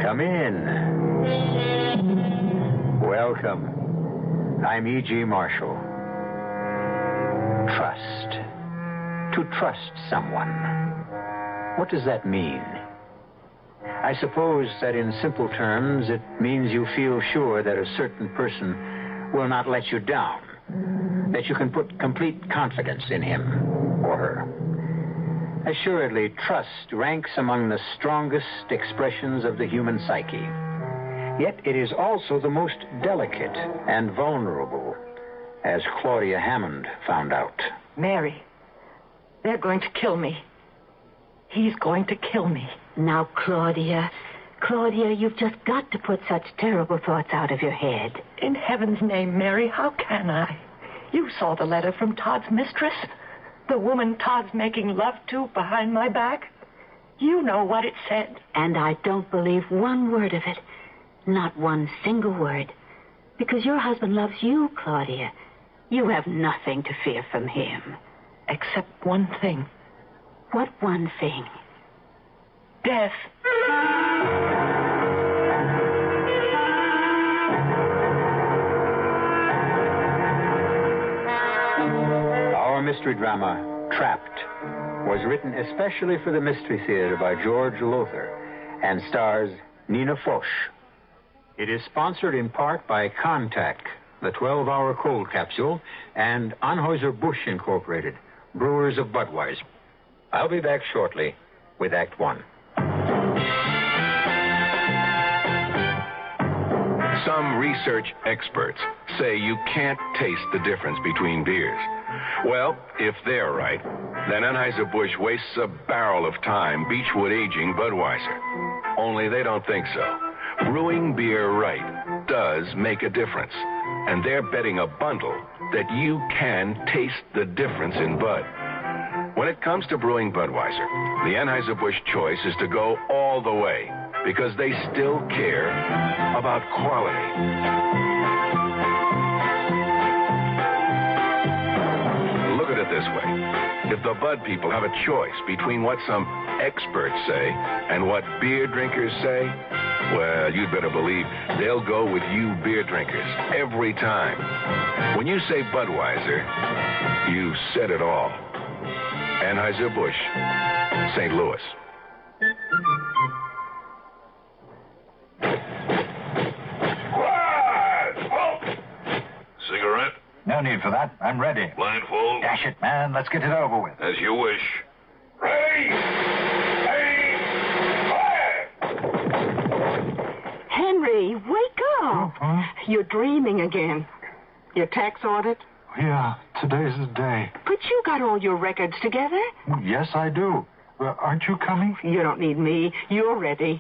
Come in. Welcome. I'm E.G. Marshall. Trust. To trust someone. What does that mean? I suppose that in simple terms, it means you feel sure that a certain person will not let you down, that you can put complete confidence in him or her. Assuredly, trust ranks among the strongest expressions of the human psyche. Yet it is also the most delicate and vulnerable, as Claudia Hammond found out. Mary, they're going to kill me. He's going to kill me. Now, Claudia, you've just got to put such terrible thoughts out of your head. In heaven's name, Mary, how can I? You saw the letter from Todd's mistress. The woman Todd's making love to behind my back. You know what it said. And I don't believe one word of it. Not one single word. Because your husband loves you, Claudia. You have nothing to fear from him. Except one thing. What one thing? Death. Our mystery drama, Trapped, was written especially for the Mystery Theater by George Lothar and stars Nina Foch. It is sponsored in part by Contact, the 12-hour cold capsule, and Anheuser-Busch Incorporated, brewers of Budweiser. I'll be back shortly with Act One. Some research experts say you can't taste the difference between beers. Well, if they're right, then Anheuser-Busch wastes a barrel of time Beechwood aging Budweiser. Only they don't think so. Brewing beer right does make a difference. And they're betting a bundle that you can taste the difference in Bud. When it comes to brewing Budweiser, the Anheuser-Busch choice is to go all the way because they still care about quality. Look at it this way. If the Bud people have a choice between what some experts say and what beer drinkers say, well, you'd better believe they'll go with you beer drinkers every time. When you say Budweiser, you've said it all. Anheuser-Busch, St. Louis. Cigarette? No need for that. I'm ready. Blindfold? Dash it, man. Let's get it over with. As you wish. Ready? Henry, wake up. Huh? You're dreaming again. Your tax audit? Yeah, today's the day. But you got all your records together. Yes, I do. Aren't you coming? You don't need me. You're ready.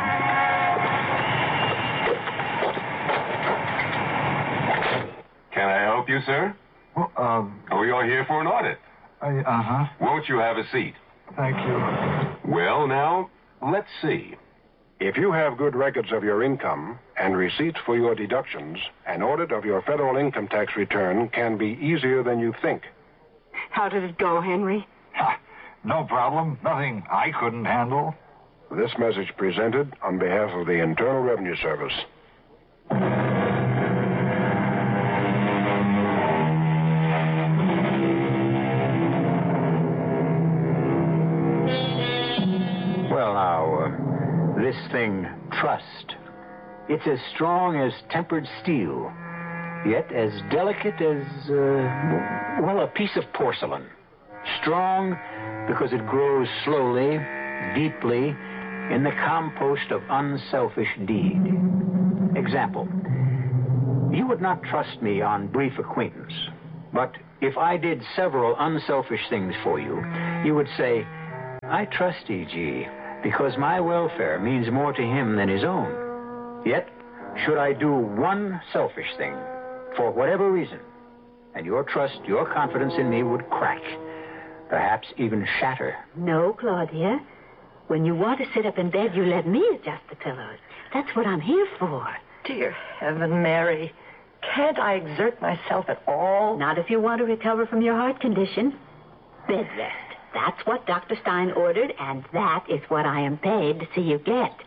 Can I help you, sir? Well, We are here for an audit. uh-huh. Won't you have a seat? Thank you. Well, now, let's see. If you have good records of your income and receipts for your deductions, an audit of your federal income tax return can be easier than you think. How did it go, Henry? Ha, no problem. Nothing I couldn't handle. This message presented on behalf of the Internal Revenue Service. Well, now, this thing, trust. It's as strong as tempered steel, yet as delicate as, a piece of porcelain. Strong because it grows slowly, deeply, in the compost of unselfish deed. Example, you would not trust me on brief acquaintance, but if I did several unselfish things for you, you would say, I trust E.G., because my welfare means more to him than his own. Yet, should I do one selfish thing, for whatever reason, and your trust, your confidence in me would crack, perhaps even shatter. No, Claudia. When you want to sit up in bed, you let me adjust the pillows. That's what I'm here for. Dear heaven, Mary. Can't I exert myself at all? Not if you want to recover from your heart condition. Bed rest. That's what Dr. Stein ordered, and that is what I am paid to see you get.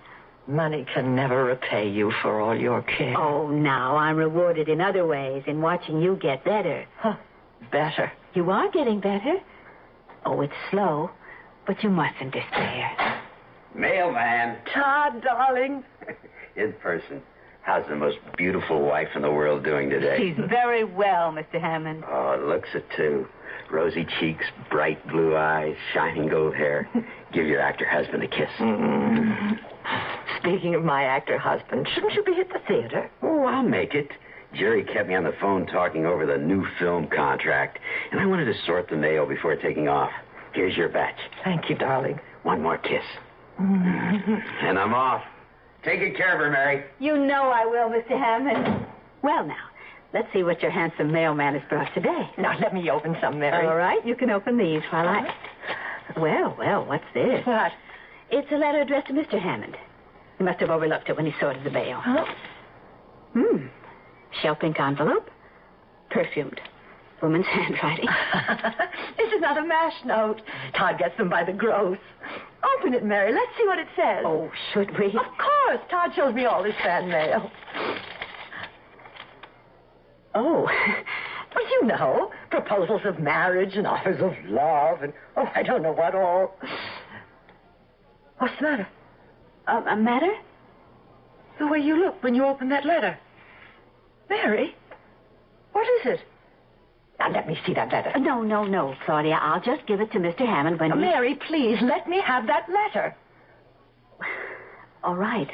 Money can never repay you for all your care. Oh, now, I'm rewarded in other ways, in watching you get better. Huh. Better. You are getting better. Oh, it's slow, but you mustn't despair. Mailman. Todd, darling. In person. How's the most beautiful wife in the world doing today? She's very well, Mr. Hammond. Oh, looks it, too. Rosy cheeks, bright blue eyes, shining gold hair. Give your actor husband a kiss. Speaking of my actor husband, shouldn't you be at the theater? Oh, I'll make it. Jerry kept me on the phone talking over the new film contract, and I wanted to sort the mail before taking off. Here's your batch. Thank you, darling. One more kiss. And I'm off. Take good care of her, Mary. You know I will, Mr. Hammond. Well, now, let's see what your handsome mailman has brought today. Now, let me open some, Mary. All right, you can open these while I... Well, what's this? What? It's a letter addressed to Mr. Hammond. He must have overlooked it when he sorted the mail. Huh? Shell pink envelope. Perfumed. Woman's handwriting. This is not a mash note. Todd gets them by the gross. Open it, Mary. Let's see what it says. Oh, should we? Of course. Todd shows me all his fan mail. Oh. Well, you know, proposals of marriage and offers of love and, I don't know what all. What's the matter? A matter? The way you look when you open that letter. Mary, what is it? Now, let me see that letter. No, Claudia. I'll just give it to Mr. Hammond when Mary, please, let me have that letter. All right.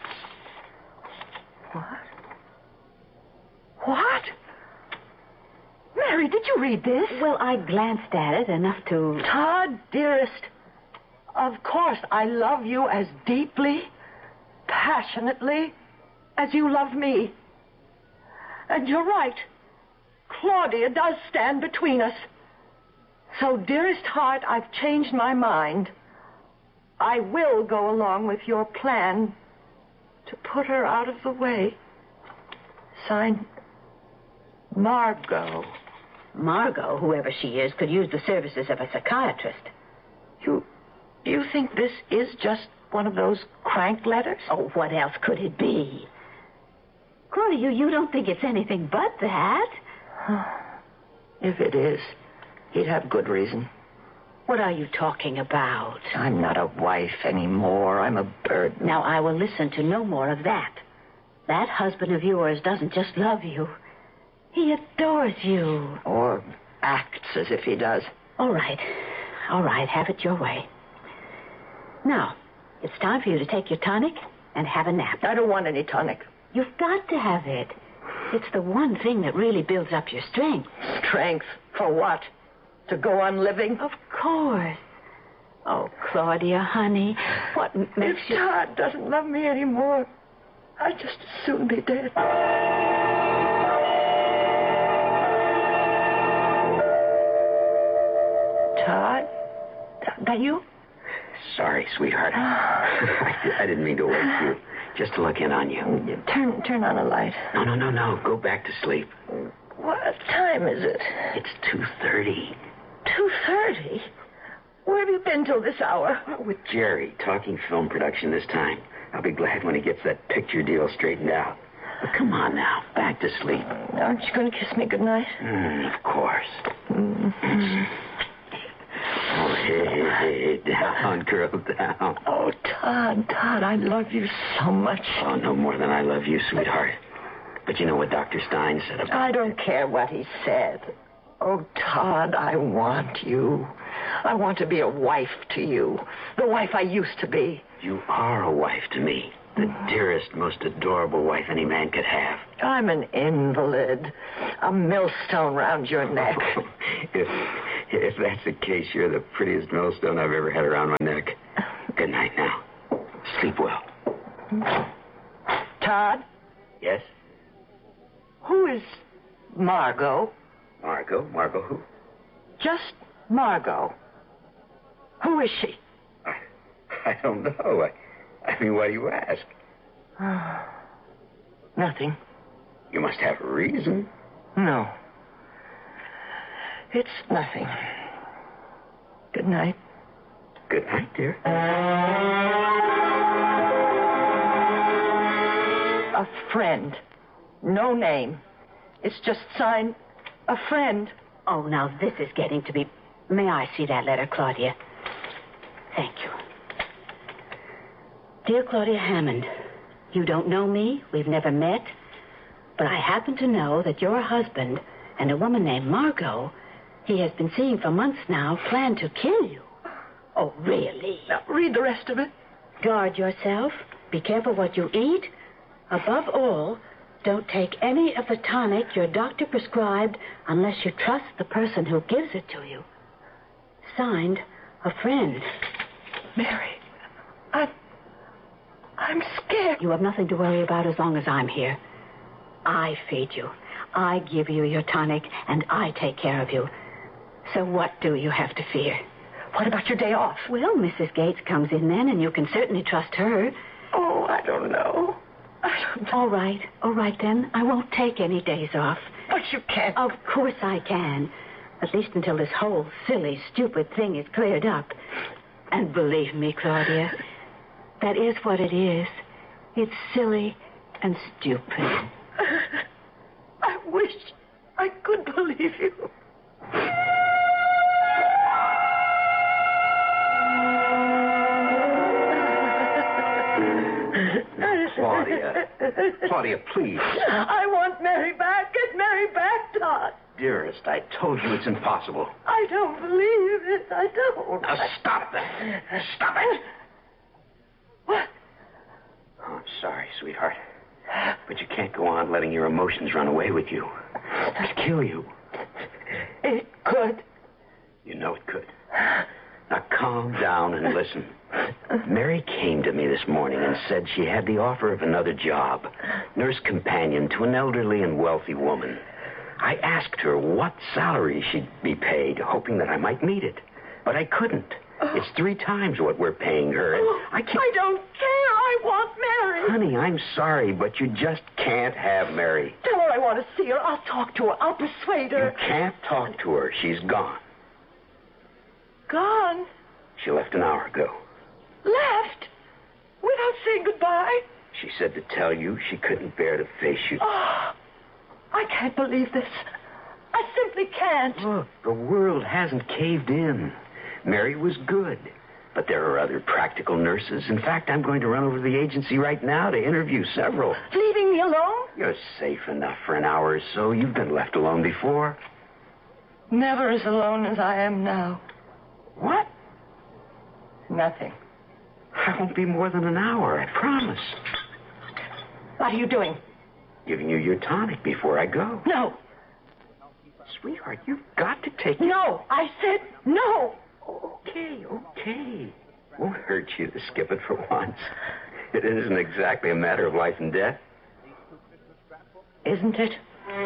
What? Mary, did you read this? Well, I glanced at it enough to... Todd, dearest, of course I love you as deeply, passionately as you love me. And you're right. Claudia does stand between us. So, dearest heart, I've changed my mind. I will go along with your plan to put her out of the way. Signed, Margot. Margot, whoever she is, could use the services of a psychiatrist. Do you think this is just one of those crank letters? Oh, what else could it be? Claudia, you don't think it's anything but that? If it is, he'd have good reason. What are you talking about? I'm not a wife anymore. I'm a burden. Now, I will listen to no more of that. That husband of yours doesn't just love you. He adores you. Or acts as if he does. All right, have it your way. Now, it's time for you to take your tonic and have a nap. I don't want any tonic. You've got to have it. It's the one thing that really builds up your strength. Strength? For what? To go on living? Of course. Oh, Claudia, honey, what makes you... If Todd doesn't love me anymore, I'd just as soon be dead. Todd? That you? Sorry, sweetheart. I didn't mean to wake you. Just to look in on you. Turn on a light. No. Go back to sleep. What time is it? It's 2:30. 2:30? Where have you been till this hour? With Jerry, talking film production this time. I'll be glad when he gets that picture deal straightened out. But come on now, back to sleep. Aren't you going to kiss me goodnight? Of course. Oh, hey, down, girl, down. Oh, Todd, I love you so much. Oh, no more than I love you, sweetheart. But you know what Dr. Stein said about I don't care what he said. Oh, Todd, I want you. I want to be a wife to you. The wife I used to be. You are a wife to me. The dearest, most adorable wife any man could have. I'm an invalid. A millstone round your neck. If that's the case, you're the prettiest millstone I've ever had around my neck. Good night now. Sleep well. Todd? Yes? Who is Margot? Margot? Margot who? Just Margot. Who is she? I don't know. I mean, why do you ask? Nothing. You must have a reason. No. It's nothing. Good night. Good night, dear. a friend. No name. It's just signed a friend. Oh, now this is getting to be... May I see that letter, Claudia? Thank you. Dear Claudia Hammond, you don't know me. We've never met. But I happen to know that your husband and a woman named Margot he has been seeing for months now plan to kill you. Oh, really? Now, read the rest of it. Guard yourself. Be careful what you eat. Above all, don't take any of the tonic your doctor prescribed unless you trust the person who gives it to you. Signed, a friend. Mary, I'm scared. You have nothing to worry about as long as I'm here. I feed you. I give you your tonic, and I take care of you. So what do you have to fear? What about your day off? Well, Mrs. Gates comes in then, and you can certainly trust her. Oh, I don't know. All right then. I won't take any days off. But you can't. Of course I can. At least until this whole silly, stupid thing is cleared up. And believe me, Claudia, that is what it is. It's silly and stupid. I wish I could believe you. Claudia, please. I want Mary back. Get Mary back, Todd. Dearest, I told you it's impossible. I don't believe it. I don't. Now, stop that. Stop it. What? Oh, I'm sorry, sweetheart. But you can't go on letting your emotions run away with you. It'd kill you. It could. You know it could. Now, calm down and listen. Mary came to me this morning and said she had the offer of another job, nurse companion to an elderly and wealthy woman. I asked her what salary she'd be paid, hoping that I might meet it. But I couldn't. It's 3 times what we're paying her. And I can't... I don't care. I want Mary. Honey, I'm sorry, but you just can't have Mary. Tell her I want to see her. I'll talk to her. I'll persuade her. You can't talk to her. She's gone. Gone? She left an hour ago. Left? Without saying goodbye? She said to tell you she couldn't bear to face you. Oh, I can't believe this. I simply can't. Look, the world hasn't caved in. Mary was good. But there are other practical nurses. In fact, I'm going to run over to the agency right now to interview several. Leaving me alone? You're safe enough for an hour or so. You've been left alone before. Never as alone as I am now. What? Nothing. I won't be more than an hour, I promise. What are you doing? Giving you your tonic before I go. No. Sweetheart, you've got to take it. No, I said no. Okay. Won't hurt you to skip it for once. It isn't exactly a matter of life and death. Isn't it?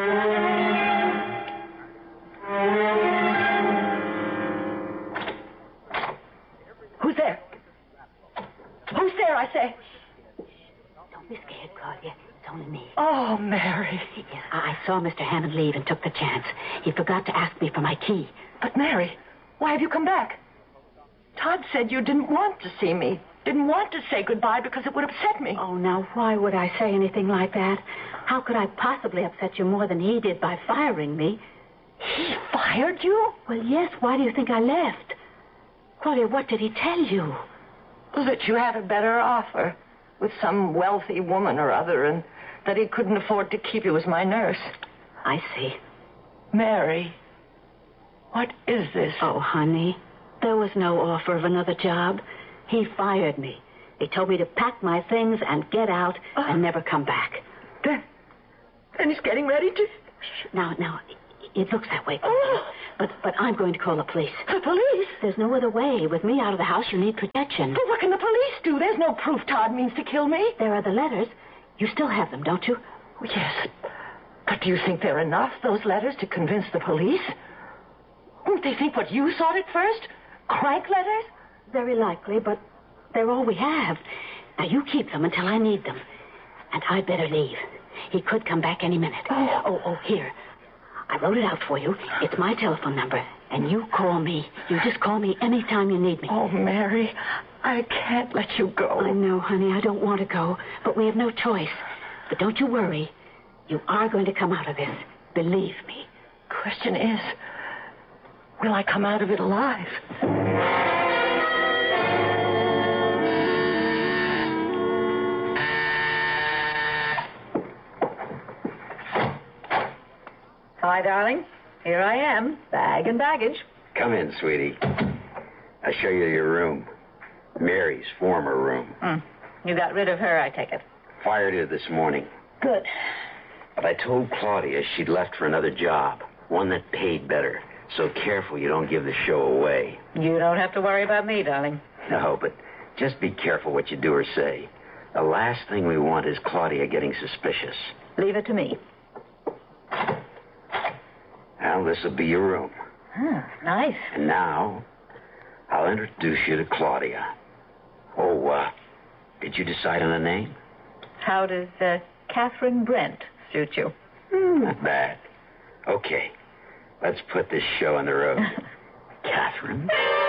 Who's there? Who's there, I say? Don't be scared, Claudia. It's only me. Oh, Mary. Yes, I saw Mr. Hammond leave and took the chance. He forgot to ask me for my key. But, Mary, why have you come back? Todd said you didn't want to see me. Didn't want to say goodbye because it would upset me. Oh, now, why would I say anything like that? How could I possibly upset you more than he did by firing me? He fired you? Well, yes. Why do you think I left? Claudia, what did he tell you? That you had a better offer with some wealthy woman or other and that he couldn't afford to keep you as my nurse. I see. Mary, what is this? Oh, honey, there was no offer of another job. He fired me. He told me to pack my things and get out and never come back. Then he's getting ready to... Now, it looks that way, Claudia. But I'm going to call the police. The police? There's no other way. With me out of the house, you need protection. But what can the police do? There's no proof Todd means to kill me. There are the letters. You still have them, don't you? Yes. But do you think they're enough, those letters, to convince the police? Won't they think what you thought at first? Crank letters? Very likely, but they're all we have. Now, you keep them until I need them. And I'd better leave. He could come back any minute. Oh, here. I wrote it out for you. It's my telephone number. And you call me. You just call me anytime you need me. Oh, Mary, I can't let you go. I know, honey. I don't want to go. But we have no choice. But don't you worry. You are going to come out of this. Believe me. Question is, will I come out of it alive? Hi, darling. Here I am, bag and baggage. Come in, sweetie. I'll show you your room. Mary's former room. You got rid of her, I take it. Fired her this morning. Good. But I told Claudia she'd left for another job, one that paid better. So careful you don't give the show away. You don't have to worry about me, darling. No, but just be careful what you do or say. The last thing we want is Claudia getting suspicious. Leave it to me. Well, this will be your room. Nice. And now, I'll introduce you to Claudia. Oh, did you decide on a name? How does Catherine Brent suit you? Not bad. Okay, let's put this show on the road. Catherine?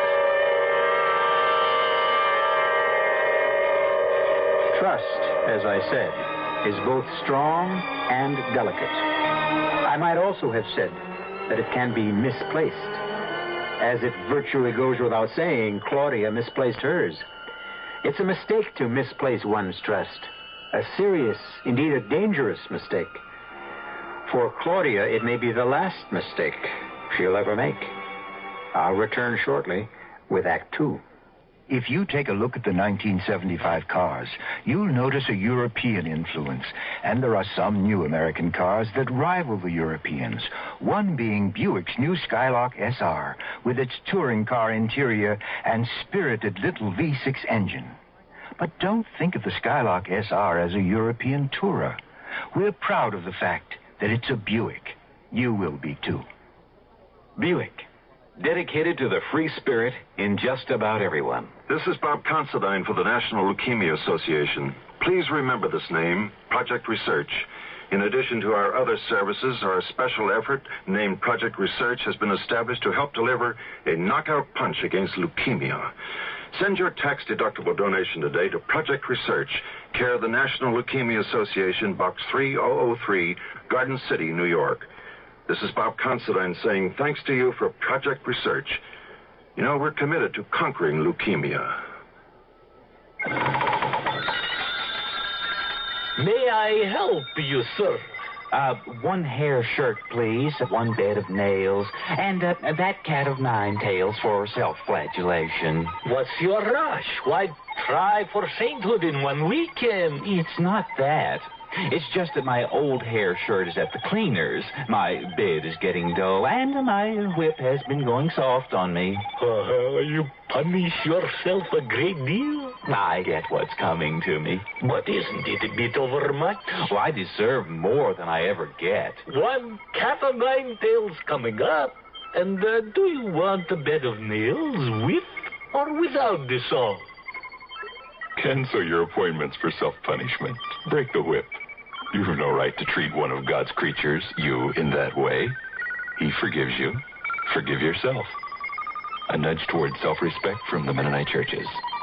Trust, as I said, is both strong and delicate. I might also have said that it can be misplaced. As it virtually goes without saying, Claudia misplaced hers. It's a mistake to misplace one's trust. A serious, indeed a dangerous mistake. For Claudia, it may be the last mistake she'll ever make. I'll return shortly with Act Two. If you take a look at the 1975 cars, you'll notice a European influence. And there are some new American cars that rival the Europeans. One being Buick's new Skylark SR, with its touring car interior and spirited little V6 engine. But don't think of the Skylark SR as a European tourer. We're proud of the fact that it's a Buick. You will be, too. Buick. Dedicated to the free spirit in just about everyone. This is Bob Considine for the National Leukemia Association. Please remember this name, Project Research. In addition to our other services, our special effort named Project Research has been established to help deliver a knockout punch against leukemia. Send your tax-deductible donation today to Project Research, care of the National Leukemia Association, Box 3003, Garden City, New York. This is Bob Considine saying thanks to you for Project Research. You know, we're committed to conquering leukemia. May I help you, sir? One hair shirt, please, one bed of nails, and that cat of nine tails for self-flagellation. What's your rush? Why, try for sainthood in 1 weekend. It's not that. It's just that my old hair shirt is at the cleaner's, my bed is getting dull, and my whip has been going soft on me. You punish yourself a great deal. I get what's coming to me. But isn't it a bit overmuch? Well, I deserve more than I ever get. One cat o' nine tails coming up. And do you want a bed of nails with or without the saw? Cancel your appointments for self-punishment. Break the whip. You've no right to treat one of God's creatures, you, in that way. He forgives you. Forgive yourself. A nudge toward self-respect from the Mennonite churches.